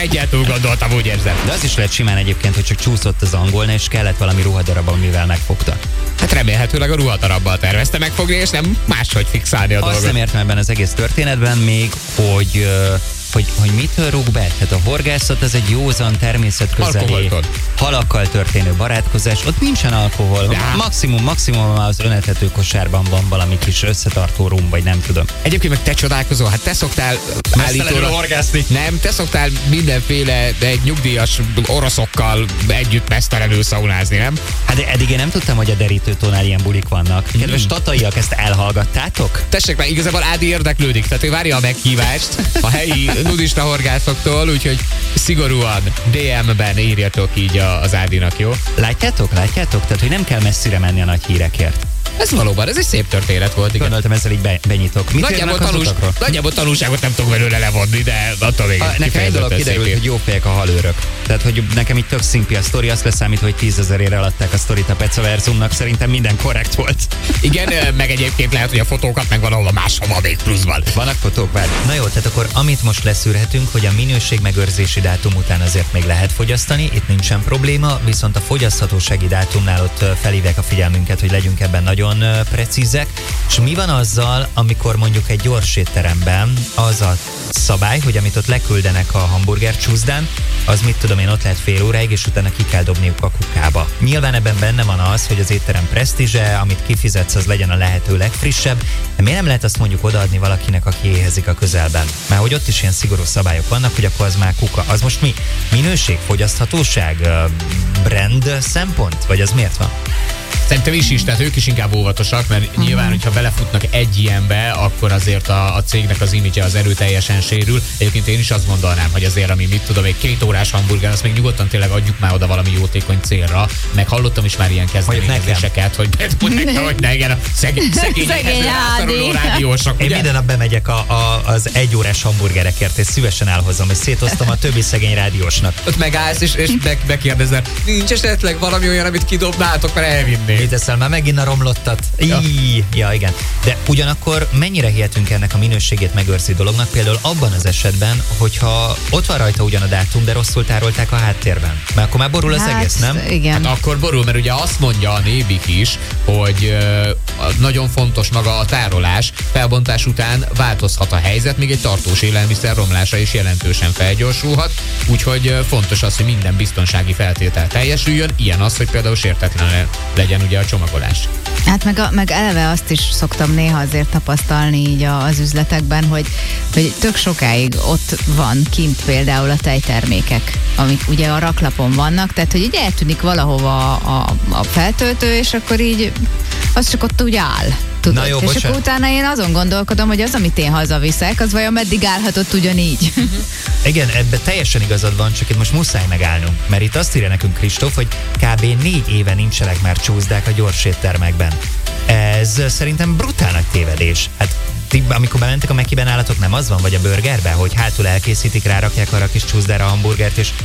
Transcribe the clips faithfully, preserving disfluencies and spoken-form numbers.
egyet túl gondoltam, úgy érzem. De az is lehet simán egyébként, hogy csak csúszott az angolna, és kellett valami ruhadarab, amivel megfogta. Hát remélhetőleg a ruhatarabbal tervezte megfogni, és nem máshogy fixálni a Azt dolgot. nem értem ebben az egész történetben még, hogy... Hogy, hogy mitől rúg be? Tehát a horgászat az egy józan, természetközeli, Alkoholtól. halakkal történő barátkozás. Ott nincsen alkohol. De. Maximum, maximum az önetető kosárban van valami kis összetartó rum, vagy nem tudom. Egyébként meg te csodálkozol, hát te szoktál állítólag horgászni. Nem, te szoktál mindenféle egy nyugdíjas oroszokkal együtt mesztelenül szaunázni, nem? Hát eddig én nem tudtam, hogy a derítőtónál ilyen bulik vannak. Kedves Hmm. tataiak, ezt elhallgattátok? Tessék meg, igazából Ádi érdeklődik, tehát ő várja a meghívást a helyi nudista horgászoktól, úgyhogy szigorúan dé em-ben írjatok így a- az Ádinak, jó? Látjátok? Látjátok? Tehát, hogy nem kell messzire menni a nagy hírekért. Ez valóban, ez egy szép történet volt, igen. Gondoltam, ezzel így be, benyitok. Mit Nagyjából, érnek az tanús, utakról? nagyjából tanulságot nem tudok belőle levonni, de attól még A, nekem egy dolog kiderült, hogy jó fejek a halőrök. Tehát, hogy nekem itt tök szimpi a sztori, azt leszámít, hogy tízezerére eladták a sztorit a Pecaverzumnak, szerintem minden korrekt volt. Igen, meg egyébként lehet, hogy a fotókat meg valahol máshova még pluszban. Vannak fotók, várj. Na jó, tehát akkor amit most leszűrhetünk, hogy a minőségmegőrzési dátum után azért még lehet fogyasztani, itt nincsen probléma, viszont a fogyaszthatósági dátumnál ott ö, felhívják a figyelmünket, hogy legyünk ebben nagyon ö, precízek. És mi van azzal, amikor mondjuk egy gyors étteremben az a szabály, hogy amit ott leküldenek a hamburger csúszdán, az mit tudom én, ott lehet fél óráig, és utána ki kell dobniuk a kukába. Nyilván ebben benne van az, hogy az étterem presztízse, amit kifizetsz, az legyen a lehető legfrissebb, de miért nem lehet azt mondjuk odaadni valakinek, aki éhezik a közelben? Mert hogy ott is ilyen szigorú szabályok vannak, hogy akkor az már kuka. Az most mi? Minőség, fogyaszthatóság, ö, brand szempont? Vagy az miért van? Szerintem is is, tehát ők is inkább óvatosak, mert uh-huh. nyilván, hogyha belefutnak egy ilyenbe, akkor azért a, a cégnek az image az erőteljesen sérül. Egyébként én is azt gondolnám, hogy azért, ami mit tudom, egy két órás hamburger, azt még nyugodtan tényleg adjuk már oda valami jótékony célra, meg hallottam is már ilyen kezdeményezéseket, hogy hogy nekem, hogy ne, igen, a szegény, szegény, Szegény rászoruló rádiósok, Én ugye? minden nap bemegyek a, a, az egy órás hamburgerekért, és szívesen elhozom, és szétoztam a többi szegény rádiósnak. Ott megállsz, és, és be, bekérdezel, nincs esetleg valami olyan, amit kidobnátok, mert elvinnék. Mit teszel már megint a romlottat? Ja. Í, ja, igen. De ugyanakkor mennyire hihetünk ennek a minőségét megőrzi dolognak, például abban az esetben, hogyha ott van rajta ugyan a dátum, de rosszul tárolták a háttérben. Mert akkor már borul az Hát, egész, nem? Igen. Hát akkor borul, mert ugye azt mondja a Nébik is, hogy ö, nagyon fontos maga a tárolás, felbontás után változhat a helyzet, még egy tartós élelmiszer romlása is jelentősen felgyorsulhat, úgyhogy ö, fontos az, hogy minden biztonsági feltétel teljesüljön, ilyen az, hogy például sértetlen legyen ugye a csomagolás. Hát meg, a, meg eleve azt is szoktam néha azért tapasztalni így a- az üzletekben, hogy, hogy tök sokáig ott van kint például a tejtermékek, amik ugye a raklapon vannak, tehát hogy így eltűnik valahova a, a feltöltő, és akkor így az csak ott úgy áll. Tudod? Na jó, és bocsánat. akkor utána én azon gondolkodom, hogy az, amit én hazaviszek, az vajon meddig állhatott ugyanígy. Igen, ebben teljesen igazad van, csak itt most muszáj megállnunk. Mert itt azt írja nekünk Kristóf, hogy kb. négy éve nincsenek már csúszdák a gyors éttermekben. Ez szerintem brutál nagy tévedés. Hát ti, amikor bementek a Mekiben állatok, nem az van, vagy a burgerbe, hogy hátul elkészítik, rárakják arra a kis csúszdára a hamburgert, és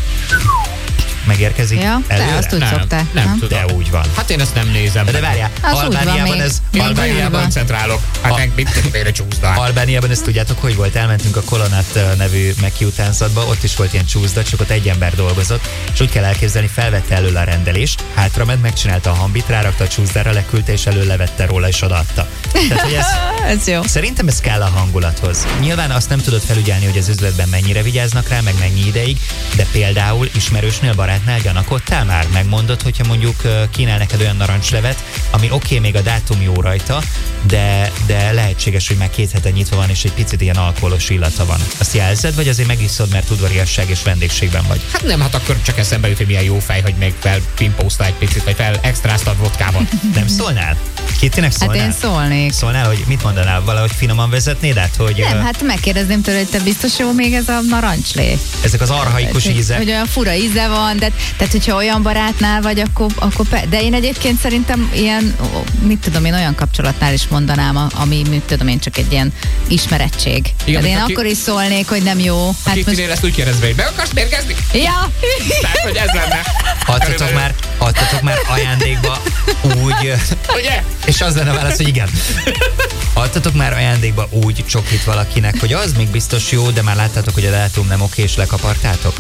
megérkezik Ja, de előre? azt úgy Nem, szokták. nem nem? tudom. De úgy van. Hát én ezt nem nézem. De várjál, Az úgy van Albániában még. ez... Még Albániában van. koncentrálok. Hát A- meg mit félre csúszda. Albániában ezt tudjátok, hogy volt? Elmentünk a Kolonát uh, nevű Meki utánzatba, ott is volt ilyen csúszda, csak ott egy ember dolgozott, és úgy kell elképzelni, felvette elől a rendelést, hátrament, megcsinálta a hambit, rárakta a csúszdára, leküldte, és elő levette róla, és odaadta. Tehát, hogy ez, Ez jó. szerintem ez kell a hangulathoz. Nyilván azt nem tudod felügyelni, hogy az üzletben mennyire vigyáznak rá, meg mennyi ideig, de például ismerősnél, barátnál gyanakodtál már? Megmondod, hogyha mondjuk uh, kínál neked olyan narancslevet, ami oké, okay, még a dátum jó rajta, de, de lehetséges, hogy már két hete nyitva van, és egy picit ilyen alkoholos illata van. Azt jelzed, vagy azért megiszod, mert udvariasság és vendégségben vagy? Hát nem, hát akkor csak eszembe jut, hogy milyen jó fej, hogy még felpimpóztál egy picit, vagy fel extráztad vodkával. Nem szólnál? Kittinek Hát szólnál? én szólnék. Szólnál, hogy mit mondanál? Valahogy finoman vezetnéd át, hogy Nem, uh, hát megkérdezném tőle, hogy te biztos jó még ez a narancslé. ezek az arhaikus hogy, ízek. hogy olyan fura íze van, de, tehát hogyha olyan barátnál vagy, akkor, akkor pe, de én egyébként szerintem ilyen, ó, mit tudom én, olyan kapcsolatnál is mondanám, a- ami, mit tudom én, csak egy ilyen ismerettség. Igen, de én aki- akkor is szólnék, hogy nem jó. Hát Kik most... ezt úgy kérdezve, hogy meg akarsz mérgezni? Ja! Tehát, hogy ez lenne. Adtatok már, adtatok már ajándékba úgy, Ugye? és az lenne a válasz, hogy igen. Adtatok már ajándékba úgy csokit valakinek, hogy az még biztos jó, de már láttátok, hogy a dátum nem oké, és lekapartátok?